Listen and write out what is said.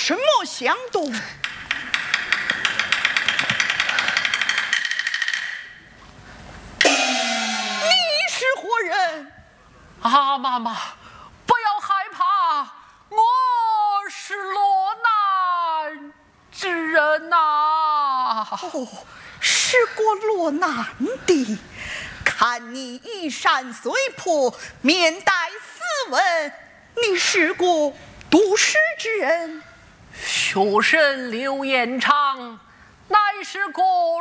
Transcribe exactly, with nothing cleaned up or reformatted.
什么相动？你是何人？ 啊，妈妈，不要害怕，我是罗南之人呐、啊。 哦，是过罗南的。看你衣衫虽破，面带斯文，你是个读诗之人。 学生刘彦昌乃是个